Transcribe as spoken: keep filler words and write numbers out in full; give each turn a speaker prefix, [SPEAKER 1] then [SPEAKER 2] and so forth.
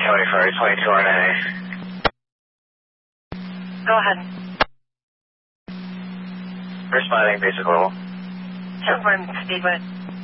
[SPEAKER 1] twenty-four, twenty-two R nine A.
[SPEAKER 2] Go ahead.
[SPEAKER 1] Responding basic level.
[SPEAKER 2] ten four Speedway.